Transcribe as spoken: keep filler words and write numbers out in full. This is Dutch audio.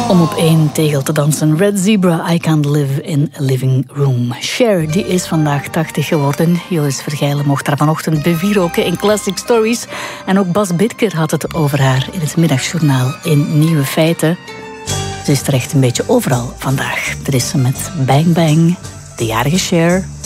Om op één tegel te dansen. Red Zebra, I Can't Live in a Living Room. Cher, die is vandaag tachtig geworden. Joris Vergijlen mocht haar vanochtend bevierroken in Classic Stories. En ook Bas Birker had het over haar in het middagjournaal in Nieuwe Feiten. Ze is terecht een beetje overal vandaag. Er is ze met Bang Bang, de jarige Cher.